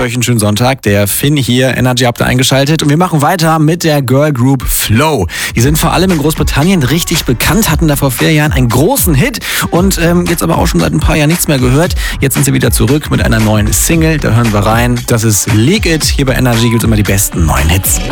euch einen schönen Sonntag. Der Finn hier, Energy habt ihr eingeschaltet. Und wir machen weiter mit der Girl Group Flow. Die sind vor allem in Großbritannien richtig bekannt, hatten da vor 4 Jahren einen großen Hit und jetzt aber auch schon seit ein paar Jahren nichts mehr gehört. Jetzt sind sie wieder zurück mit einer neuen Single. Da hören wir rein. Das ist Leak It. Hier bei Energy gibt es immer die besten neuen Hits.